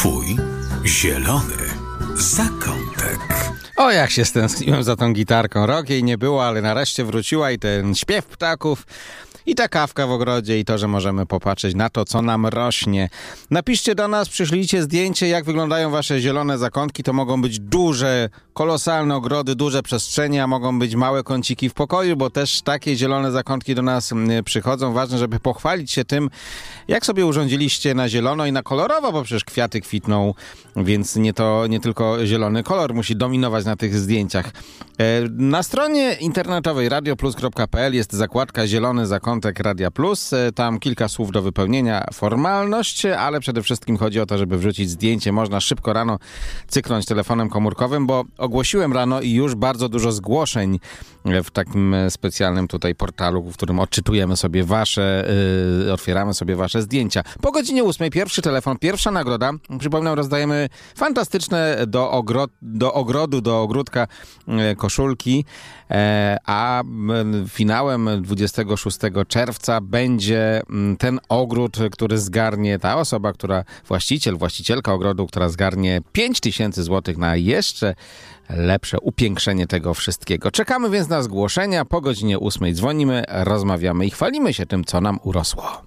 Twój zielony zakątek. O, jak się stęskniłem za tą gitarką. Rok jej nie było, ale nareszcie wróciła i ten śpiew ptaków, i ta kawka w ogrodzie, i to, że możemy popatrzeć na to, co nam rośnie. Napiszcie do nas, przyszlijcie zdjęcie, jak wyglądają wasze zielone zakątki. To mogą być duże, kolosalne ogrody, duże przestrzenie, a mogą być małe kąciki w pokoju, bo też takie zielone zakątki do nas przychodzą. Ważne, żeby pochwalić się tym, jak sobie urządziliście na zielono i na kolorowo, bo przecież kwiaty kwitną, więc nie tylko zielony kolor musi dominować na tych zdjęciach. Na stronie internetowej radioplus.pl jest zakładka Zielony Zakątek Radia Plus. Tam kilka słów do wypełnienia, formalność, ale przede wszystkim chodzi o to, żeby wrzucić zdjęcie. Można szybko rano cyknąć telefonem komórkowym, bo ogłosiłem rano i już bardzo dużo zgłoszeń w takim specjalnym tutaj portalu, w którym odczytujemy sobie otwieramy sobie wasze zdjęcia. Po godzinie 8 pierwszy telefon, pierwsza nagroda. Przypominam, rozdajemy fantastyczne do ogródka koszulki, a finałem 26 czerwca będzie ten ogród, który zgarnie ta osoba, właścicielka ogrodu, która zgarnie 5000 złotych na jeszcze lepsze upiększenie tego wszystkiego. Czekamy więc na zgłoszenia. Po godzinie 8 dzwonimy, rozmawiamy i chwalimy się tym, co nam urosło.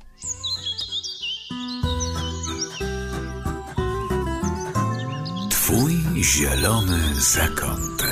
Twój zielony zakątek.